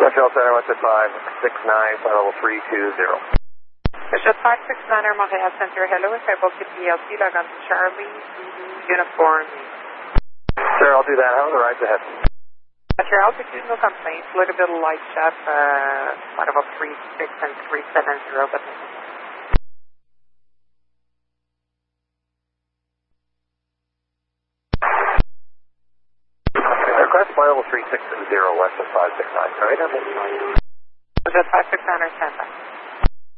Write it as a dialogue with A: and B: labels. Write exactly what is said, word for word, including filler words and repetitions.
A: Montreal Center, West at five six nine, flight level three two zero.
B: Jet five six nine, Montreal Center, hello, it's able to P L C, log on to Charlie, uniform.
A: Sir, I'll do that. How are the rides ahead?
B: Montreal altitude, no complaints, a little bit of light chef, uh, flight level three six and three seven zero, but
A: request flight level three six zero, West at five six nine, right?
B: Jet five six nine, or standby.